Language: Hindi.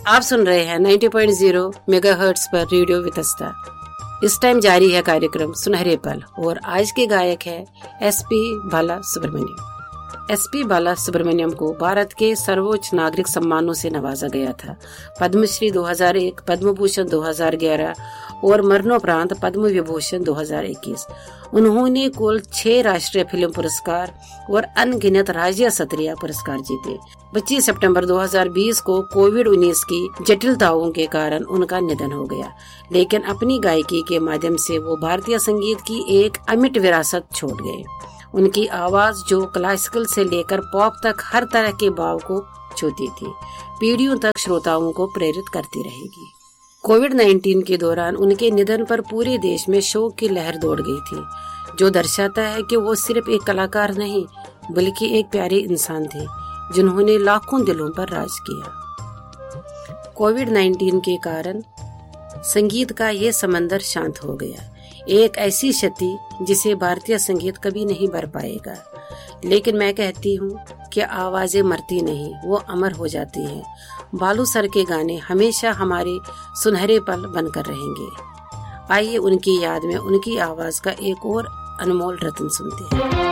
आप सुन रहे हैं 90.0 मेगाहर्ट्ज पर रेडियो वितस्ता। इस टाइम जारी है कार्यक्रम सुनहरे पल और आज के गायक है एसपी बाला सुब्रमण्यम। एसपी बाला सुब्रमण्यम को भारत के सर्वोच्च नागरिक सम्मानों से नवाजा गया था। पद्मश्री 2001, पद्म भूषण 2011 और मरणोपरांत पद्म विभूषण 2021। उन्होंने कुल 6 राष्ट्रीय फिल्म पुरस्कार और अनगिनत राज्य स्तरीय पुरस्कार जीते। 25 सितंबर 2020 को कोविड-19 की जटिलताओं के कारण उनका निधन हो गया, लेकिन अपनी गायकी के माध्यम से वो भारतीय संगीत की एक अमिट विरासत छोड़ गए। उनकी आवाज जो क्लासिकल से लेकर पॉप तक हर तरह के भाव को छूती थी, पीढ़ियों तक श्रोताओं को प्रेरित करती रहेगी। कोविड-19 के दौरान उनके निधन पर पूरे देश में शोक की लहर दौड़ गई थी, जो दर्शाता है कि वो सिर्फ एक कलाकार नहीं बल्कि एक प्यारे इंसान थे जिन्होंने लाखों दिलों पर राज किया। कोविड-19 के कारण संगीत का ये समंदर शांत हो गया, एक ऐसी क्षति जिसे भारतीय संगीत कभी नहीं भर पाएगा। लेकिन मैं कहती हूँ कि आवाजें मरती नहीं, वो अमर हो जाती हैं। बालू सर के गाने हमेशा हमारे सुनहरे पल बनकर रहेंगे। आइए उनकी याद में उनकी आवाज का एक और अनमोल रत्न सुनते हैं।